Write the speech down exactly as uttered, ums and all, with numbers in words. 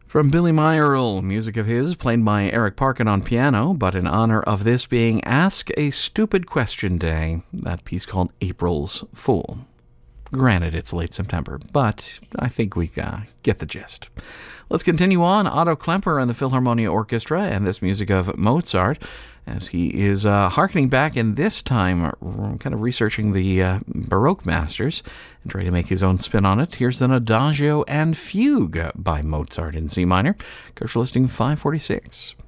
From Billy Meyerl, music of his played by Eric Parkin on piano, but in honor of this being Ask a Stupid Question Day, that piece called April's Fool. Granted, it's late September, but I think we uh, get the gist. Let's continue on. Otto Klemper and the Philharmonia Orchestra and this music of Mozart, as he is uh, hearkening back and this time uh, kind of researching the uh, Baroque masters and trying to make his own spin on it. Here's an Adagio and Fugue by Mozart in C minor, Kosher listing five forty-six.